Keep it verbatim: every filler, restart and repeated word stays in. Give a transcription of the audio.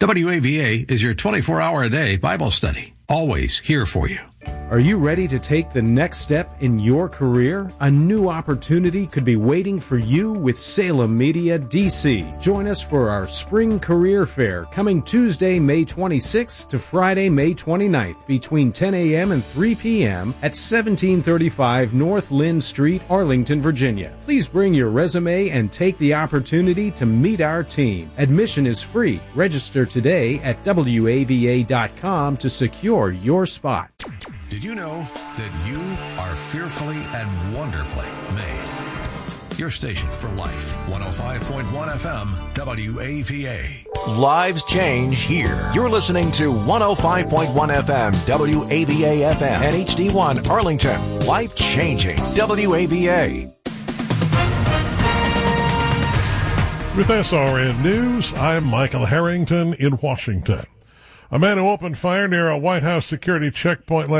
W A V A is your twenty-four hour a day Bible study, always here for you. Are you ready to take the next step in your career? A new opportunity could be waiting for you with Salem Media D C. Join us for our Spring Career Fair coming Tuesday, May twenty-sixth to Friday, May twenty-ninth between ten a.m. and three p.m. at seventeen thirty-five North Lynn Street, Arlington, Virginia. Please bring your resume and take the opportunity to meet our team. Admission is free. Register today at W A V A dot com to secure your spot. Did you know that you are fearfully and wonderfully made? Your station for life, one oh five point one F M, W A V A. Lives change here. You're listening to one oh five point one F M, W A V A F M, and H D one Arlington. Life changing, W A V A. With S R N News, I'm Michael Harrington in Washington. A man who opened fire near a White House security checkpoint last